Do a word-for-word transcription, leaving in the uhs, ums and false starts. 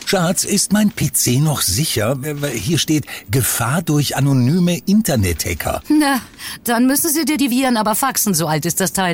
Schatz, ist mein P C noch sicher? Hier steht Gefahr durch anonyme Internethacker. Na, dann müssen sie dir die Viren aber faxen, so alt ist das Teil.